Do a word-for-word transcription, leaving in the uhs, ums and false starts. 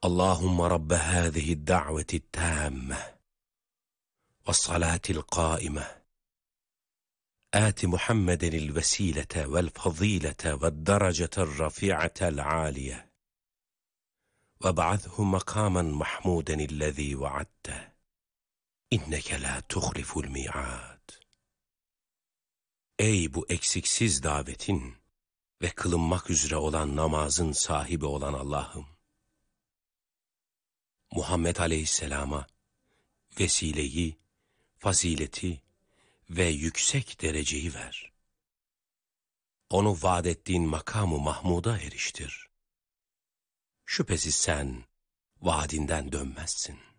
Allahümme Rabbe hâzihi da'veti tâmme ve salâtil qâime âti Muhammedenil vesîlete vel fazîlete ve derecetel rafi'atel âliye ve ba'athu makâmen mahmûdenillezî vaadte inneke lâ tuhliful mi'âd. Ey bu eksiksiz davetin ve kılınmak üzere olan namazın sahibi olan Allah'ım! Muhammed Aleyhisselam'a vesileyi, fazileti ve yüksek dereceyi ver. Onu vaad ettiğin makamı Mahmud'a eriştir. Şüphesiz sen vaadinden dönmezsin.